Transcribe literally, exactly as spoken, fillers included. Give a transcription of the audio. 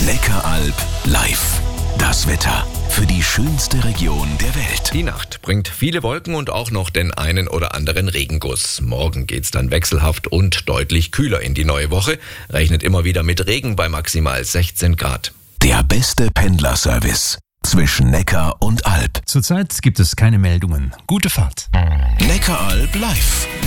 Neckaralb live. Das Wetter für die schönste Region der Welt. Die Nacht bringt viele Wolken und auch noch den einen oder anderen Regenguss. Morgen geht's dann wechselhaft und deutlich kühler in die neue Woche. Rechnet immer wieder mit Regen bei maximal sechzehn Grad. Der beste Pendlerservice zwischen Neckar und Alb. Zurzeit gibt es keine Meldungen. Gute Fahrt. Neckaralb live.